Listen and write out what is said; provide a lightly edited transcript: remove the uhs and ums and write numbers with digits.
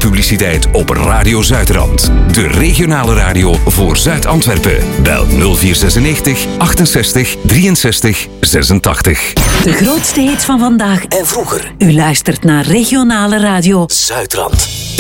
publiciteit op Radio Zuidrand. De regionale radio voor Zuid-Antwerpen. Bel 0496 68 63 86. De grootste hits van vandaag En vroeger. U luistert naar regionale radio Zuidrand.